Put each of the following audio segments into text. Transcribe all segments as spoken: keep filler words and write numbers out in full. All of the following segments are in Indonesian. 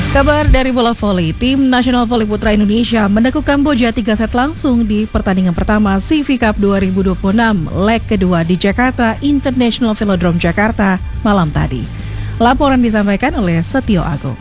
Kabar dari bola voli, tim nasional voli putra Indonesia menekuk Kamboja tiga set langsung di pertandingan pertama C V Cup dua ribu dua puluh enam, leg kedua di Jakarta International Velodrome Jakarta malam tadi. Laporan disampaikan oleh Setio Agung.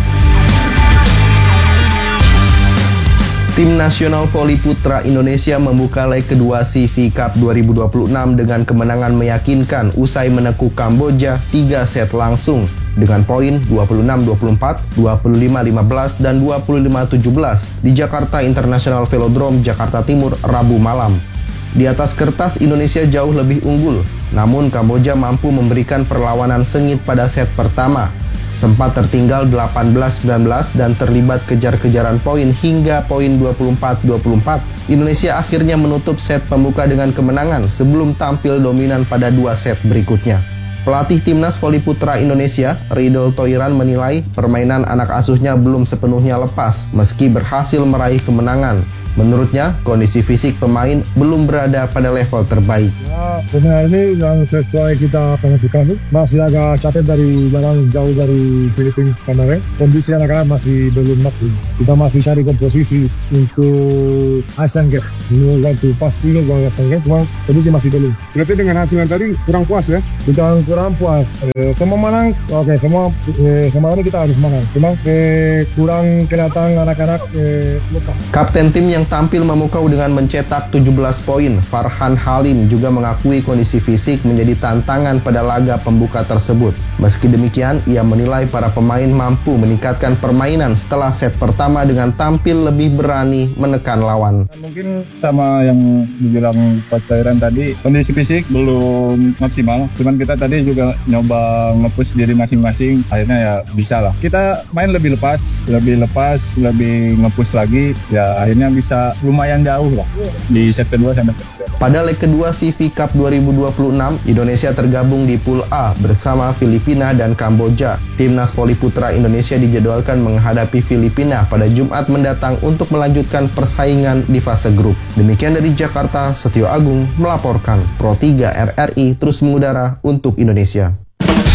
Tim nasional voli putra Indonesia membuka leg kedua C V Cup dua ribu dua puluh enam dengan kemenangan meyakinkan usai menekuk Kamboja tiga set langsung dengan poin dua puluh enam dua puluh empat, dua puluh lima lima belas, dan dua puluh lima tujuh belas di Jakarta International Velodrome Jakarta Timur Rabu malam. Di atas kertas Indonesia jauh lebih unggul, namun Kamboja mampu memberikan perlawanan sengit pada set pertama. Sempat tertinggal delapan belas sembilan belas dan terlibat kejar-kejaran poin hingga poin dua puluh empat dua puluh empat. Indonesia akhirnya menutup set pembuka dengan kemenangan sebelum tampil dominan pada dua set berikutnya. Pelatih Timnas Voli Putra Indonesia, Ridol Toiran, menilai permainan anak asuhnya belum sepenuhnya lepas meski berhasil meraih kemenangan. Menurutnya, kondisi fisik pemain belum berada pada level terbaik. Ya, benar ini yang sesuai kita planifikasi. Masih agak capek dari barang jauh dari Filipina kemarin. Kondisi anak-anak masih belum maksimal. Kita masih cari komposisi untuk Asian Games. Ini waktu pas ini untuk Asian Games, cuma kondisi masih belum. Berarti dengan hasil yang tadi kurang puas ya? Kita kurang puas. Eh, semua menang, oke, semua eh, semua ini kita harus menang. Cuma eh, kurang kelihatan anak-anak eh, lupa. Kapten tim yang yang tampil memukau dengan mencetak tujuh belas poin, Farhan Halim juga mengakui kondisi fisik menjadi tantangan pada laga pembuka tersebut. Meski demikian, ia menilai para pemain mampu meningkatkan permainan setelah set pertama dengan tampil lebih berani menekan lawan. Mungkin sama yang dibilang Coach Toiran tadi, kondisi fisik belum maksimal. Cuman kita tadi juga nyoba nge-push diri masing-masing, akhirnya ya bisa lah. Kita main lebih lepas, lebih lepas, lebih nge-push lagi, ya akhirnya bisa lumayan jauh lah di set kedua sampai kedua. Pada leg kedua C V Cup dua ribu dua puluh enam, Indonesia tergabung di Pool A bersama Filipina dan Kamboja. Timnas Voli Putra Indonesia dijadwalkan menghadapi Filipina pada Jumat mendatang untuk melanjutkan persaingan di fase grup. Demikian dari Jakarta, Setio Agung melaporkan. Pro tiga R R I terus mengudara untuk Indonesia.